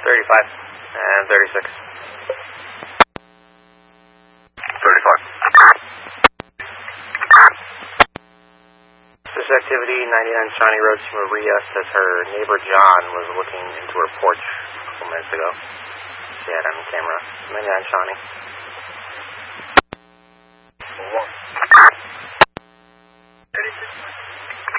35 and 36. 35. This activity, 99 Shawnee Road to Maria, says her neighbor John was looking into her porch a couple minutes ago. She had on camera. 99 Shawnee. 1.